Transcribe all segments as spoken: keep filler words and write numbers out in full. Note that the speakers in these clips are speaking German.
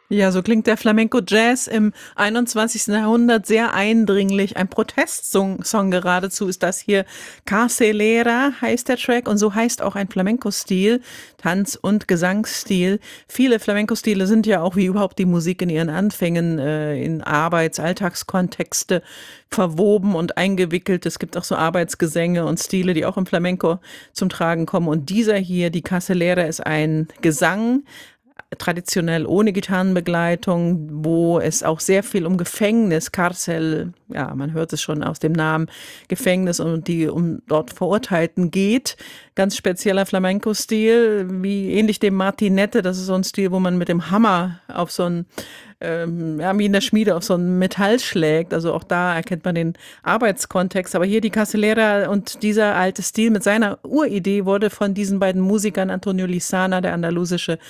Ja, so klingt der Flamenco-Jazz im einundzwanzigsten. Jahrhundert sehr eindringlich. Ein Protestsong Song geradezu ist das hier. Carcelera heißt der Track und so heißt auch ein Flamenco-Stil, Tanz- und Gesangsstil. Viele Flamenco-Stile sind ja auch wie überhaupt die Musik in ihren Anfängen äh, in Arbeits-, Alltagskontexte verwoben und eingewickelt. Es gibt auch so Arbeitsgesänge und Stile, die auch im Flamenco zum Tragen kommen. Und dieser hier, die Carcelera, ist ein Gesang, traditionell ohne Gitarrenbegleitung, wo es auch sehr viel um Gefängnis, Karcel, ja, man hört es schon aus dem Namen, Gefängnis und die um dort Verurteilten geht. Ganz spezieller Flamenco-Stil, wie ähnlich dem Martinette, das ist so ein Stil, wo man mit dem Hammer auf so ein ähm, ja, wie in der Schmiede auf so ein Metall schlägt. Also auch da erkennt man den Arbeitskontext. Aber hier die Carcelera und dieser alte Stil mit seiner Uridee wurde von diesen beiden Musikern, Antonio Lizana, der andalusische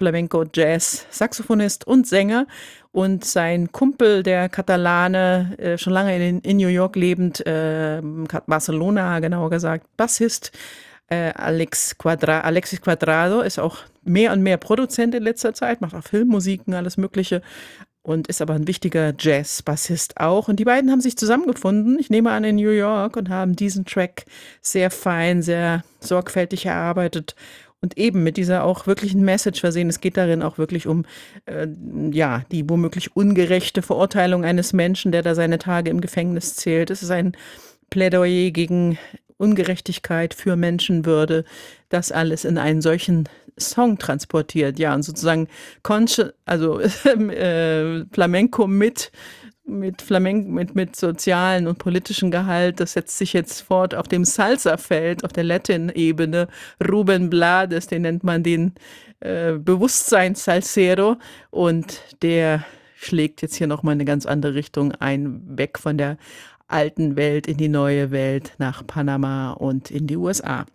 Flamenco-Jazz-Saxophonist und Sänger, und sein Kumpel, der Katalane, äh, schon lange in, in New York lebend, äh, Barcelona genauer gesagt, Bassist, äh, Alex Quadra Alexis Quadrado, ist auch mehr und mehr Produzent in letzter Zeit, macht auch Filmmusiken, alles Mögliche und ist aber ein wichtiger Jazz-Bassist auch. Und die beiden haben sich zusammengefunden, ich nehme an in New York, und haben diesen Track sehr fein, sehr sorgfältig erarbeitet und eben mit dieser auch wirklichen Message versehen. Es geht darin auch wirklich um äh, ja, die womöglich ungerechte Verurteilung eines Menschen, der da seine Tage im Gefängnis zählt. Es ist ein Plädoyer gegen Ungerechtigkeit, für Menschenwürde, das alles in einen solchen Song transportiert. Ja, und sozusagen Consci- also äh, Flamenco mit mit Flamenco, mit, mit sozialen und politischen Gehalt, das setzt sich jetzt fort auf dem Salsa-Feld, auf der Latin-Ebene. Ruben Blades, den nennt man den äh, Bewusstseins-Salsero, und der schlägt jetzt hier nochmal eine ganz andere Richtung ein, weg von der alten Welt in die neue Welt, nach Panama und in die U S A.